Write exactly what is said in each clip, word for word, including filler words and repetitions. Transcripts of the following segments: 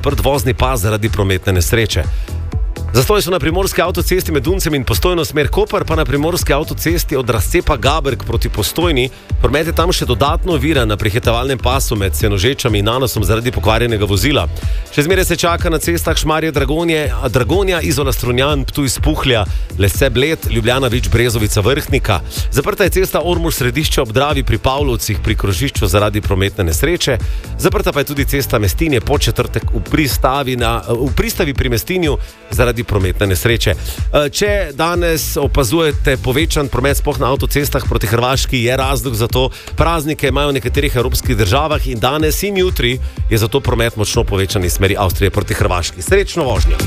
zaprt vozni pas zaradi prometne nesreče. Zastoj so na primorski avtocesti med Duncem in Postojno smer Koper, pa na primorski avtocesti od razcepa Gaberg proti Postojni. Promet je tam še dodatno oviran na prehitevalnem pasu med Senožečami in Nanosom zaradi pokvarjenega vozila. Še zmeraj se čaka na cestah Šmarje Dragonje, Dragonja, Izola Strunjan, Ptuj Spuhlja, Lese Bled, Ljubljana Vič Brezovica Vrhnika. Zaprta je cesta Ormož Središče ob Dravi pri Pavlovcih pri krožišču zaradi prometne nesreče. Zaprta pa je tudi cesta Mestinje Podčetrtek v pristavi, na, v pristavi pri Mestinju zaradi prometne nesreče. Če danes opazujete povečan promet sploh na avtocestah proti Hrvaški, je razlog za to. Praznike imajo v nekaterih evropskih državah in danes in jutri je zato promet močno povečan iz smeri Avstrije proti Hrvaški. Srečno vožnjo!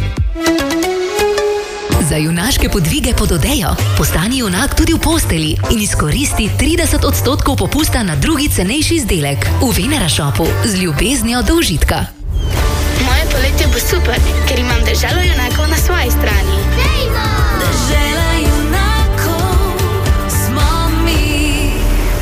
Za junaške podvige pod odejo postani junak tudi v posteli in izkoristi trideset odstotkov popusta na drugi cenejši izdelek v Venera Shopu z ljubeznijo do užitka. Moje poletje bo super, ker imam deželo junakov na svoji strani. Dejmo! Dežela junakov smo mi.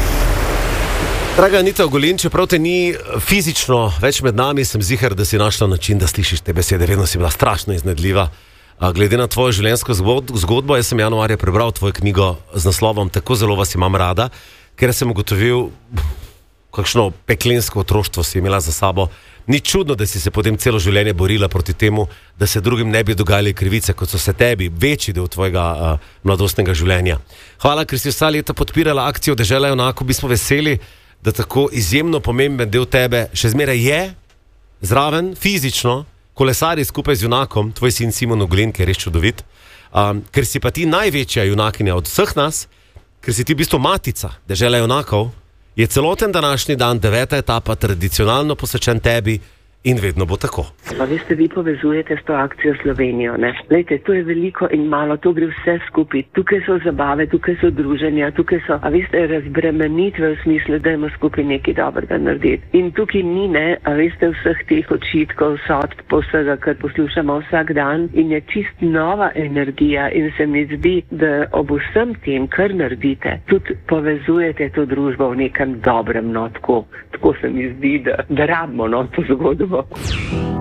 Draga Anita Ogulin, čeprav te ni fizično več med nami, sem ziher, da si našla način, da slišiš te besede. Vedno si bila strašno iznedljiva. Glede na tvojo življenjsko zgodbo, jaz sem januarja prebral tvojo knjigo z naslovom Tako zelo vas imam rada, ker sem ugotovil, kakšno peklensko otroštvo si imela za sabo. Ni čudno, da si se potem celo življenje borila proti temu, da se drugim ne bi dogajali krivice, kot so se tebi, večji del tvojega uh, mladostnega življenja. Hvala, ker si vsa leta podpirala akcijo Dežela junakov. Mi smo veseli, da tako izjemno pomemben del tebe še zmeraj je zraven, fizično, kolesari skupaj z junakom, tvoj sin Simon Ogulin, ki je res čudovit, um, ker si pa ti največja junakinja od vseh nas, ker si ti v bistvu matica Dežela junakov, je celoten današnji dan, deveta etapa, tradicionalno posvečen tebi in vedno bo tako. Pa veste, vi povezujete s to akcijo Slovenijo, ne? Lejte, to je veliko in malo, to gre vse skupaj. Tukaj so zabave, tukaj so druženja, tukaj so, a veste, razbremenitve v smislu, da imamo skupaj nekaj dobrega narediti. In tukaj ni, ne, a veste, vseh teh očitkov, sodb, vsega, kar poslušamo vsak dan in je čist nova energija in se mi zdi, da ob vsem tem, kar naredite, tudi povezujete to družbo v nekem dobrem, no, tako, tako se mi zdi, da, da rabimo, no, to zgodbo.